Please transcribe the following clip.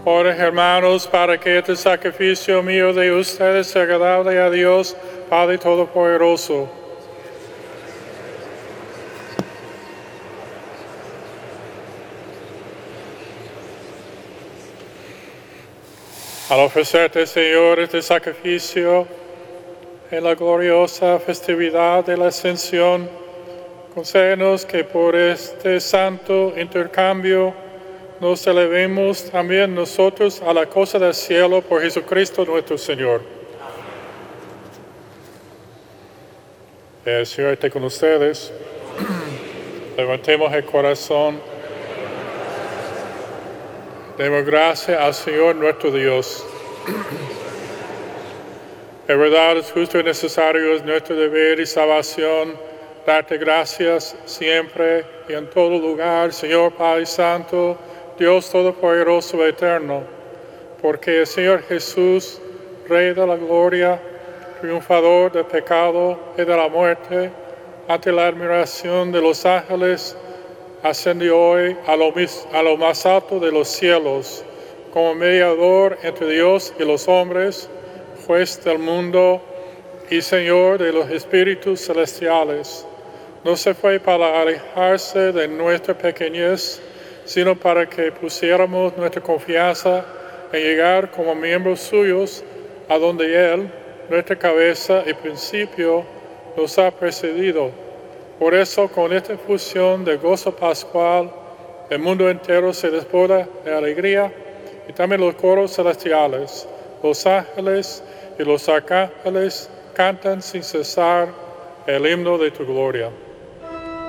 Ahora, hermanos, para que este sacrificio mío de ustedes sea agradable a Dios, Padre Todopoderoso. Al ofrecerte, Señor, este sacrificio en la gloriosa festividad de la Ascensión, concédenos que por este santo intercambio nos elevemos también nosotros a la cosa del cielo por Jesucristo nuestro Señor. El Señor esté con ustedes. Levantemos el corazón. Demos gracias al Señor nuestro Dios. En verdad es justo y necesario, es nuestro deber y salvación, darte gracias siempre y en todo lugar, Señor Padre Santo, Dios Todopoderoso y Eterno, porque el Señor Jesús, Rey de la gloria, triunfador del pecado y de la muerte, ante la admiración de los ángeles, ascendió hoy a lo más alto de los cielos, como mediador entre Dios y los hombres, juez del mundo y Señor de los espíritus celestiales. No se fue para alejarse de nuestra pequeñez, sino para que pusiéramos nuestra confianza en llegar como miembros suyos a donde Él, nuestra cabeza y principio, nos ha precedido. Por eso, con esta fusión de gozo pascual, el mundo entero se desborda de alegría y también los coros celestiales, los ángeles y los arcángeles cantan sin cesar el himno de tu gloria.